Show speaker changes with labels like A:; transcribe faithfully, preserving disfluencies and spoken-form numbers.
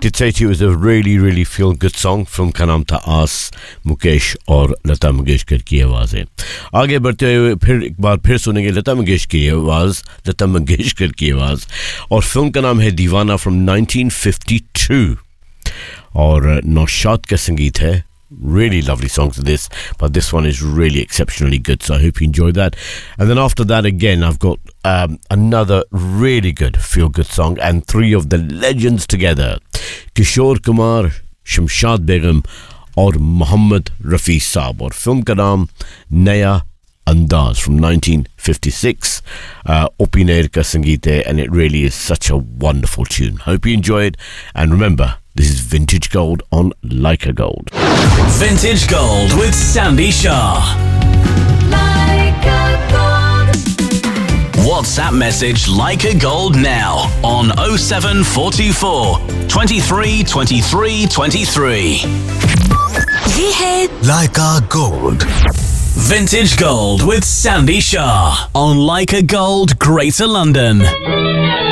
A: did say to you it was a really, really feel-good song. Film का नाम था आस, मुकेश और लता मंगेशकर की आवाज़ें. आगे बढ़ते हुए फिर एक बार फिर सुनेंगे लता मंगेशकर की आवाज़, लता मंगेशकर की आवाज़, और फिल्म का नाम है दीवाना फ्रॉम nineteen fifty-two. और नौशाद का संगीत है. Really lovely songs of this, but this one is really exceptionally good, so I hope you enjoy that. And then after that again I've got um, another really good feel-good song and three of the legends together, Kishore Kumar, Shamshad Begum और Mohammad Rafi Saab, और film का नाम नया अंदाज from nineteen fifty-six. uh, Opi Nair का संगीत है, and it really is such a wonderful tune. Hope you enjoy it, and remember, this is Vintage Gold on Leica Gold.
B: Vintage Gold with Sandy Shah. Leica Gold. WhatsApp message Leica Gold now on oh seven four two four, twenty-three twenty-three twenty-three.
C: ये है
B: Leica Gold. Vintage Gold with Sandy Shah on Leica Gold, Greater London.